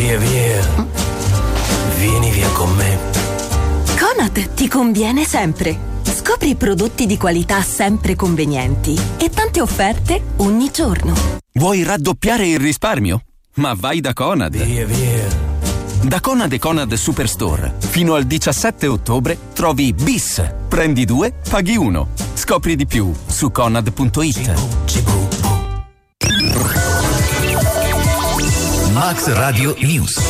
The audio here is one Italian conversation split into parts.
Via, via. Vieni via con me. Conad ti conviene sempre. Scopri prodotti di qualità sempre convenienti e tante offerte ogni giorno. Vuoi raddoppiare il risparmio? Ma vai da Conad. Via, via. Da Conad e Conad Superstore fino al 17 ottobre trovi Bis. Prendi 2, paghi 1. Scopri di più su conad.it. Max Radio News.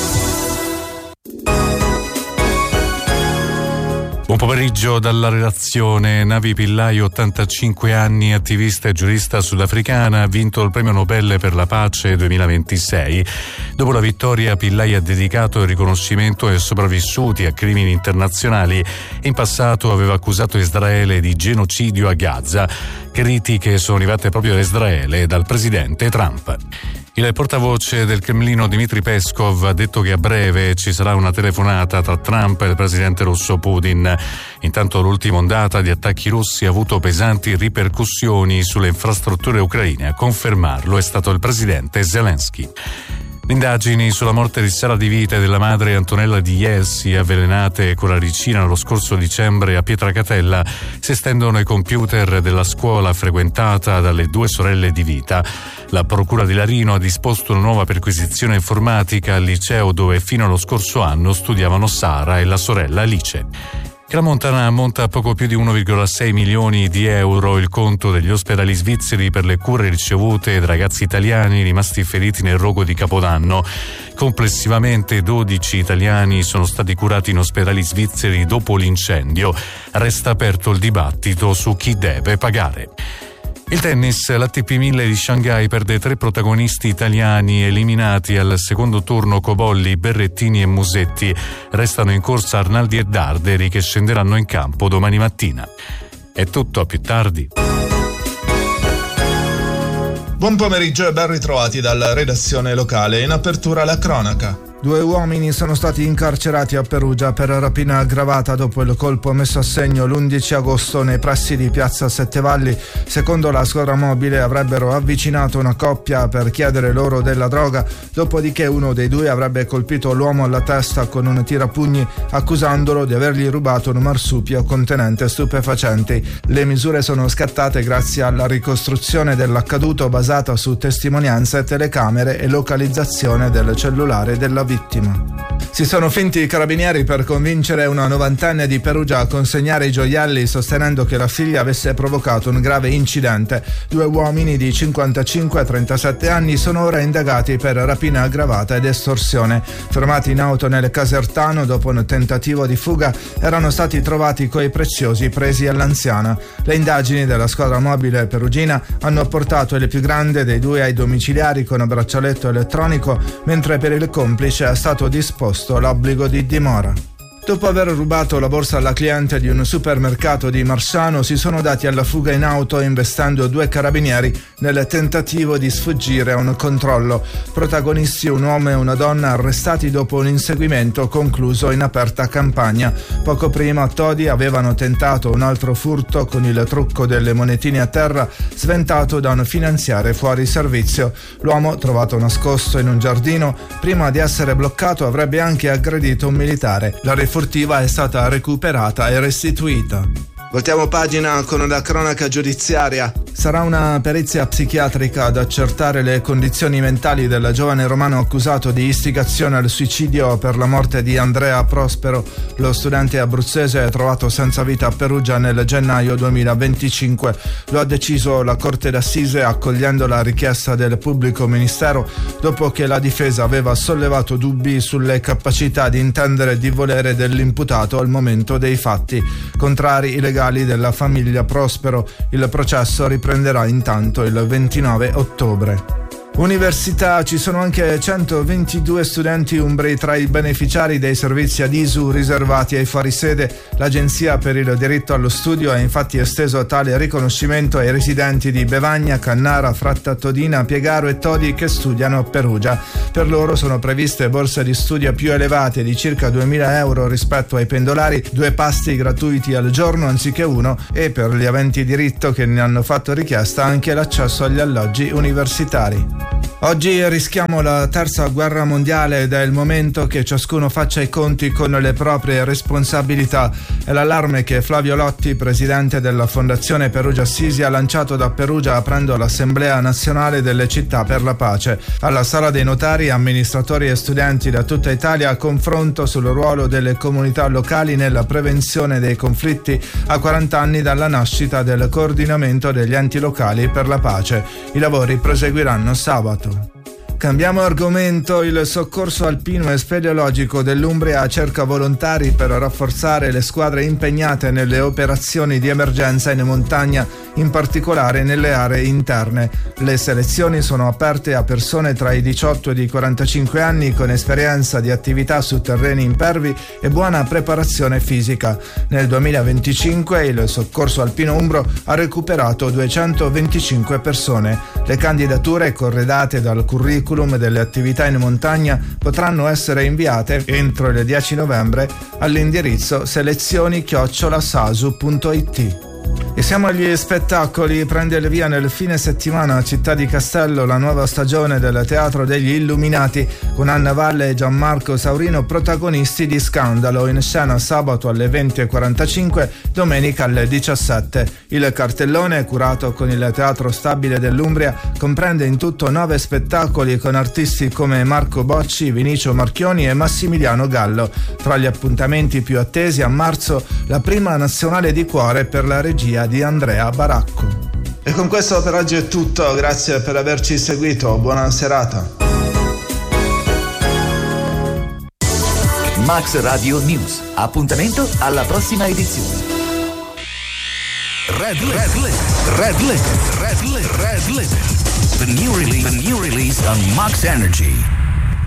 Buon pomeriggio dalla redazione. Navi Pillay, 85 anni, attivista e giurista sudafricana, ha vinto il premio Nobel per la pace 2026. Dopo la vittoria, Pillay ha dedicato il riconoscimento ai sopravvissuti a crimini internazionali. In passato aveva accusato Israele di genocidio a Gaza. Critiche sono arrivate proprio da Israele e dal presidente Trump. Il portavoce del Cremlino Dmitry Peskov ha detto che a breve ci sarà una telefonata tra Trump e il presidente russo Putin. Intanto l'ultima ondata di attacchi russi ha avuto pesanti ripercussioni sulle infrastrutture ucraine. A confermarlo è stato il presidente Zelensky. Le indagini sulla morte di Sara Di Vita e della madre Antonella Di Ielsi, avvelenate con la ricina lo scorso dicembre a Pietracatella, si estendono ai computer della scuola frequentata dalle due sorelle Di Vita. La procura di Larino ha disposto una nuova perquisizione informatica al liceo dove fino allo scorso anno studiavano Sara e la sorella Alice. Tramontana ammonta a poco più di 1,6 milioni di euro il conto degli ospedali svizzeri per le cure ricevute da ragazzi italiani rimasti feriti nel rogo di Capodanno. Complessivamente 12 italiani sono stati curati in ospedali svizzeri dopo l'incendio. Resta aperto il dibattito su chi deve pagare. Il tennis, l'ATP 1000 di Shanghai perde 3 protagonisti italiani eliminati al secondo turno: Cobolli, Berrettini e Musetti. Restano in corsa Arnaldi e Darderi che scenderanno in campo domani mattina. È tutto, a più tardi. Buon pomeriggio e ben ritrovati dalla redazione locale. In apertura la cronaca. 2 uomini sono stati incarcerati a Perugia per rapina aggravata dopo il colpo messo a segno l'11 agosto nei pressi di piazza Settevalli. Secondo la squadra mobile avrebbero avvicinato una coppia per chiedere loro della droga, dopodiché uno dei due avrebbe colpito l'uomo alla testa con un tirapugni accusandolo di avergli rubato un marsupio contenente stupefacenti. Le misure sono scattate grazie alla ricostruzione dell'accaduto basata su testimonianze, telecamere e localizzazione del cellulare della vittima. Si sono finti i carabinieri per convincere una 90enne di Perugia a consegnare i gioielli, sostenendo che la figlia avesse provocato un grave incidente. 2 uomini di 55 e 37 anni sono ora indagati per rapina aggravata ed estorsione. Fermati in auto nel Casertano dopo un tentativo di fuga, erano stati trovati coi preziosi presi all'anziana. Le indagini della squadra mobile perugina hanno portato il più grande dei 2 ai domiciliari con braccialetto elettronico, mentre per il complice è stato disposto l'obbligo di dimora. Dopo aver rubato la borsa alla cliente di un supermercato di Marsano, si sono dati alla fuga in auto investendo 2 carabinieri nel tentativo di sfuggire a un controllo. Protagonisti un uomo e una donna arrestati dopo un inseguimento concluso in aperta campagna. Poco prima a Todi avevano tentato un altro furto con il trucco delle monetine a terra, sventato da un finanziere fuori servizio. L'uomo, trovato nascosto in un giardino, prima di essere bloccato avrebbe anche aggredito un militare. La furtiva è stata recuperata e restituita. Voltiamo pagina con la cronaca giudiziaria. Sarà una perizia psichiatrica ad accertare le condizioni mentali del giovane romano accusato di istigazione al suicidio per la morte di Andrea Prospero. Lo studente abruzzese è trovato senza vita a Perugia nel gennaio 2025. Lo ha deciso la Corte d'Assise accogliendo la richiesta del pubblico ministero dopo che la difesa aveva sollevato dubbi sulle capacità di intendere e di volere dell'imputato al momento dei fatti. Contrari i legali della famiglia Prospero, il processo riprenderà intanto il 29 ottobre. Università, ci sono anche 122 studenti umbri tra i beneficiari dei servizi ad ISU riservati ai fuorisede. L'Agenzia per il diritto allo studio ha infatti esteso tale riconoscimento ai residenti di Bevagna, Cannara, Fratta Todina, Piegaro e Todi che studiano a Perugia. Per loro sono previste borse di studio più elevate di circa 2.000 euro rispetto ai pendolari, 2 pasti gratuiti al giorno anziché 1 e per gli aventi diritto che ne hanno fatto richiesta anche l'accesso agli alloggi universitari. Oggi rischiamo la terza guerra mondiale ed è il momento che ciascuno faccia i conti con le proprie responsabilità. È l'allarme che Flavio Lotti, presidente della Fondazione Perugia Assisi, ha lanciato da Perugia aprendo l'Assemblea Nazionale delle Città per la Pace. Alla Sala dei Notari, amministratori e studenti da tutta Italia a confronto sul ruolo delle comunità locali nella prevenzione dei conflitti a 40 anni dalla nascita del coordinamento degli enti locali per la pace. I lavori proseguiranno sabato. Cambiamo argomento. Il soccorso alpino e speleologico dell'Umbria cerca volontari per rafforzare le squadre impegnate nelle operazioni di emergenza in montagna, in particolare nelle aree interne. Le selezioni sono aperte a persone tra i 18 e i 45 anni con esperienza di attività su terreni impervi e buona preparazione fisica. Nel 2025 il soccorso alpino umbro ha recuperato 225 persone. Le candidature, corredate dal curriculum delle attività in montagna, potranno essere inviate entro il 10 novembre all'indirizzo selezioni@sasu.it. E siamo agli spettacoli. Prende il via nel fine settimana a Città di Castello la nuova stagione del Teatro degli Illuminati, con Anna Valle e Gianmarco Saurino protagonisti di Scandalo, in scena sabato alle 20:45, domenica alle 17. Il cartellone, curato con il Teatro Stabile dell'Umbria, comprende in tutto 9 spettacoli con artisti come Marco Bocci, Vinicio Marchioni e Massimiliano Gallo. Tra gli appuntamenti più attesi a marzo, la prima nazionale di cuore per la regia di Andrea Baracco. E con questo per oggi è tutto, grazie per averci seguito, buona serata. Max Radio News, appuntamento alla prossima edizione. Red Limit. The new release on Max Energy.